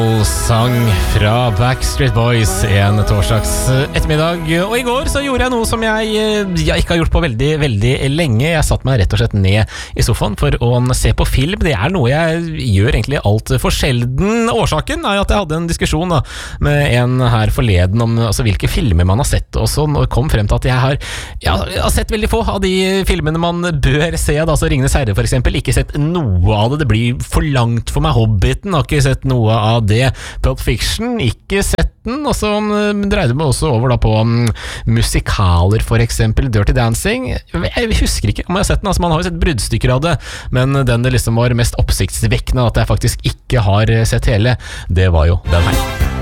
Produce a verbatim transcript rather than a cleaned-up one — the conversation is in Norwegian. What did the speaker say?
Sang fra Backstreet Boys en torsdags ettermiddag. Og i går så gjorde jeg noe som jeg, jeg ikke har gjort på veldig, veldig lenge. Jeg satt meg rett og slett ned i sofaen for å se på film. Det er noe jeg gjør egentlig alt for sjelden. Årsaken er at jeg hadde en diskusjon da, med en her forleden om altså, hvilke filmer man har sett. Og så kom frem til at jeg har, ja, jeg har sett veldig få av de filmene man bør se. Da, så Ringenes herre for eksempel. Ikke sett noe av det. Det blir for langt for meg. Hobbiten har ikke sett noe av det. Pulp Fiction, ikke sett den. Og så um, dreide meg også over da på um, musikaler, for eksempel Dirty Dancing. Jeg husker ikke om jeg har sett den, altså man har jo sett bruddstykker av det, men den det liksom var mest oppsiktsvekkende at jeg faktisk ikke har sett hele, det var jo den her.